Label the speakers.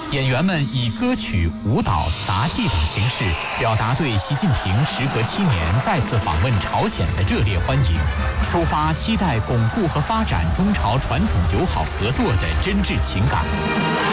Speaker 1: 演员们以歌曲、舞蹈、杂技等形式表达对习近平时隔7年再次访问朝鲜的热烈欢迎，抒发期待巩固和发展中朝传统友好合作的真挚情感。